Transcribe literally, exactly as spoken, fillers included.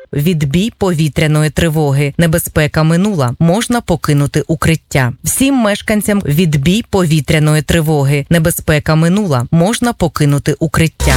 Відбій повітряної тривоги. Небезпека минула. Можна покинути укриття. Всім мешканцям відбій повітряної тривоги. Небезпека минула. Можна покинути укриття.